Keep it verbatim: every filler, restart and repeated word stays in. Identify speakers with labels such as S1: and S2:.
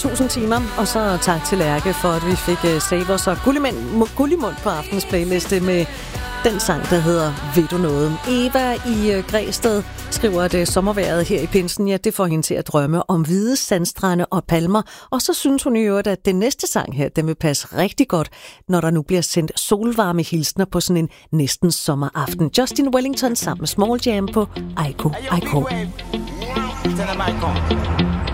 S1: tusind timer, og så tak til Lærke for, at vi fik uh, Savers og Gullimund på aftens playliste med den sang, der hedder Ved du noget? Eva i uh, Græsted skriver, at uh, sommerværet her i pinsen, ja, det får hende til at drømme om hvide sandstrande og palmer, og så synes hun i øvrigt, at den næste sang her, den vil passe rigtig godt, når der nu bliver sendt solvarme hilsner på sådan en næsten sommeraften. Justin Wellington sammen med Small Jam på Aiko Aiko.
S2: Tell them I come.